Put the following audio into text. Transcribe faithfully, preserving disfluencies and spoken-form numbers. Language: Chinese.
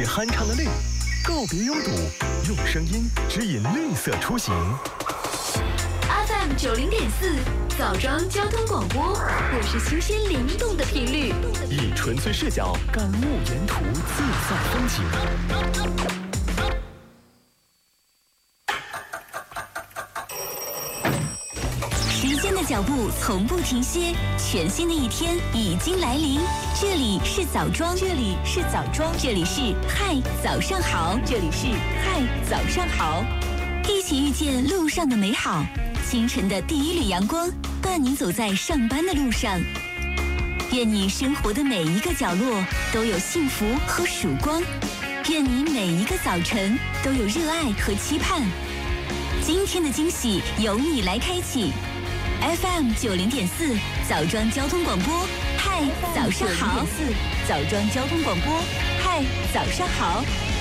酣畅的绿，告别拥堵，用声音指引绿色出行。 F M 九零点四，枣庄交通广播，我是新鲜灵动的频率， 以纯粹视角感悟沿途自在风景。 时间的脚步从不停歇，全新的一天已经来临。这里是枣庄，这里是枣庄，这里是嗨早上好，这里是嗨早上好。一起遇见路上的美好，清晨的第一缕阳光伴你走在上班的路上。愿你生活的每一个角落都有幸福和曙光，愿你每一个早晨都有热爱和期盼。今天的惊喜由你来开启。F M 九零点四，枣庄交通广播，嗨，早上好。枣庄交通广播，嗨，早上好。